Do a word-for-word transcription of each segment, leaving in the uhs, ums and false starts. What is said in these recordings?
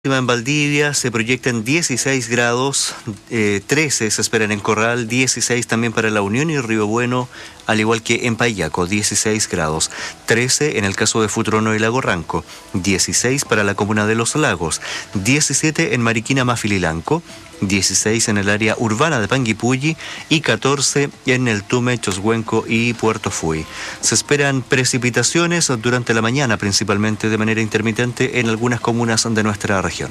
En Valdivia se proyectan dieciséis grados, eh, trece se esperan en Corral, dieciséis también para La Unión y Río Bueno, al igual que en Payaco, dieciséis grados, trece en el caso de Futrono y Lago Ranco, dieciséis para la comuna de Los Lagos, diecisiete en Mariquina, Mafililanco, dieciséis en el área urbana de Panguipulli y catorce en el Tume, Choshuenco y Puerto Fui. Se esperan precipitaciones durante la mañana, principalmente de manera intermitente en algunas comunas de nuestra región.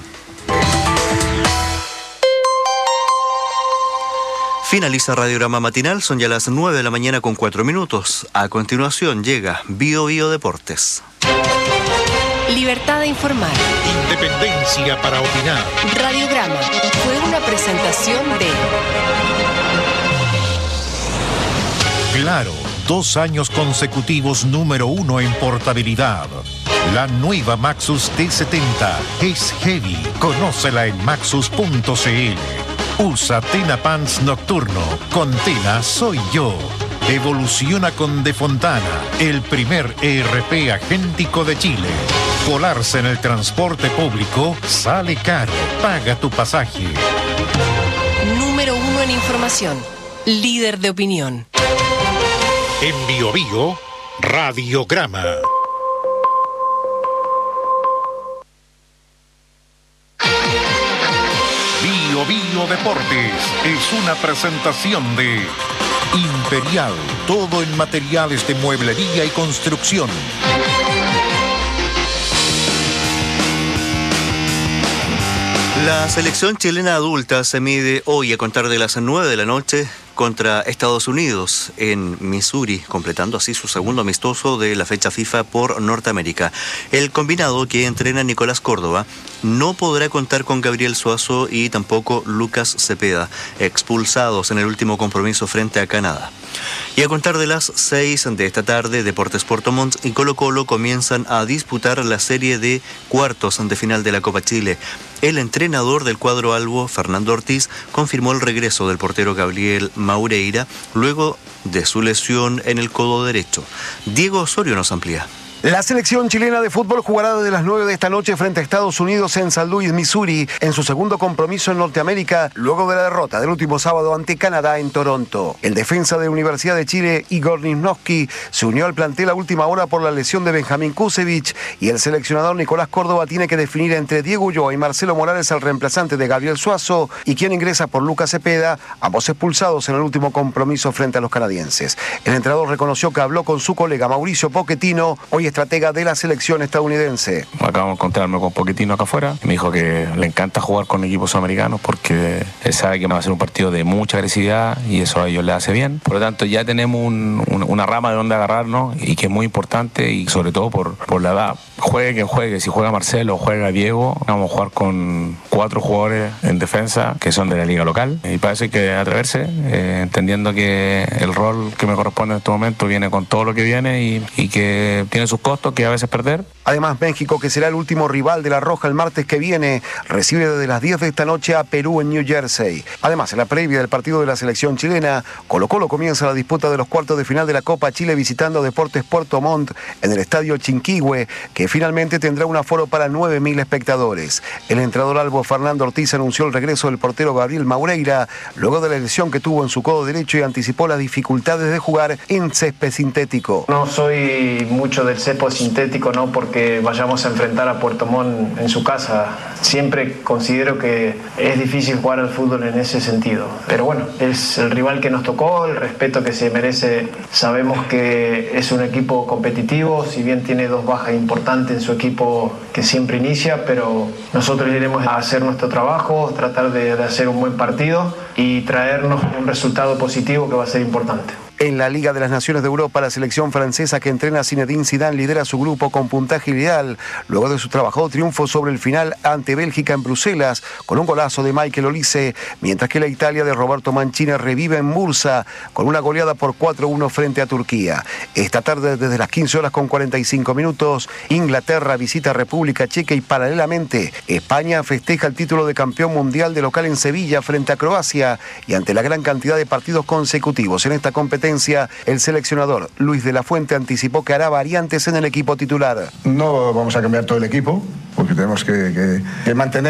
Finaliza Radiograma Matinal, son ya las nueve de la mañana con cuatro minutos. A continuación llega Bio Bio Deportes. Libertad de informar. Independencia para opinar. Radiograma fue una presentación de... Claro, dos años consecutivos número uno en portabilidad. La nueva Maxus T setenta es heavy. Conócela en maxus punto c l. Usa Tena Pants Nocturno. Con Tena soy yo. Evoluciona con De Fontana, el primer E R P agéntico de Chile. Colarse en el transporte público sale caro. Paga tu pasaje. Número uno en información. Líder de opinión. En Bio Bio, Radiograma. Bio Bio Deportes es una presentación de Imperial, todo en materiales de mueblería y construcción. La selección chilena adulta se mide hoy a contar de las nueve de la noche contra Estados Unidos en Missouri, completando así su segundo amistoso de la fecha FIFA por Norteamérica. El combinado que entrena Nicolás Córdoba no podrá contar con Gabriel Suazo y tampoco Lucas Cepeda, expulsados en el último compromiso frente a Canadá. Y a contar de las seis de esta tarde, Deportes Puerto Montt y Colo Colo comienzan a disputar la serie de cuartos de final de la Copa Chile. El entrenador del cuadro albo, Fernando Ortiz, confirmó el regreso del portero Gabriel Maureira luego de su lesión en el codo derecho. Diego Osorio nos amplía. La selección chilena de fútbol jugará desde las nueve de esta noche frente a Estados Unidos en San Luis, Missouri, en su segundo compromiso en Norteamérica, luego de la derrota del último sábado ante Canadá en Toronto. El defensa de Universidad de Chile, Igor Nichnowski, se unió al plantel a última hora por la lesión de Benjamín Kusevich y el seleccionador Nicolás Córdoba tiene que definir entre Diego Ulloa y Marcelo Morales, el reemplazante de Gabriel Suazo, y quien ingresa por Lucas Cepeda, ambos expulsados en el último compromiso frente a los canadienses. El entrenador reconoció que habló con su colega Mauricio Pochettino, hoy estratega de la selección estadounidense. Acabo de encontrarme con Pochettino acá afuera. Me dijo que le encanta jugar con equipos americanos porque él sabe que va a ser un partido de mucha agresividad y eso a ellos le hace bien. Por lo tanto, ya tenemos un, un, una rama de donde agarrarnos y que es muy importante y sobre todo por, por la edad. Juegue quien juegue, si juega Marcelo o juega Diego, vamos a jugar con cuatro jugadores en defensa que son de la liga local y para eso hay que atreverse, eh, entendiendo que el rol que me corresponde en este momento viene con todo lo que viene y, y que tiene sus costos que a veces perder. Además, México, que será el último rival de la Roja el martes que viene, recibe desde las diez de esta noche a Perú en New Jersey. Además, en la previa del partido de la selección chilena, Colo Colo comienza la disputa de los cuartos de final de la Copa Chile visitando Deportes Puerto Montt en el estadio Chinquihue, que finalmente tendrá un aforo para nueve mil espectadores. El entrenador albo Fernando Ortiz anunció el regreso del portero Gabriel Maureira luego de la lesión que tuvo en su codo derecho y anticipó las dificultades de jugar en césped sintético. No soy mucho del césped sintético, no porque vayamos a enfrentar a Puerto Montt en su casa. Siempre considero que es difícil jugar al fútbol en ese sentido. Pero bueno, es el rival que nos tocó, el respeto que se merece. Sabemos que es un equipo competitivo, si bien tiene dos bajas importantes en su equipo que siempre inicia, pero nosotros iremos a hacer nuestro trabajo, tratar de, de hacer un buen partido y traernos un resultado positivo que va a ser importante. En la Liga de las Naciones de Europa, la selección francesa que entrena a Zinedine Zidane lidera su grupo con puntaje ideal, luego de su trabajado triunfo sobre el final ante Bélgica en Bruselas, con un golazo de Michael Olise, mientras que la Italia de Roberto Mancini revive en Bursa, con una goleada por cuatro a uno frente a Turquía. Esta tarde, desde las quince horas con cuarenta y cinco minutos, Inglaterra visita República Checa y paralelamente, España festeja el título de campeón mundial de local en Sevilla frente a Croacia, y ante la gran cantidad de partidos consecutivos en esta competencia, el seleccionador Luis de la Fuente anticipó que hará variantes en el equipo titular. No vamos a cambiar todo el equipo, porque tenemos que, que, que mantener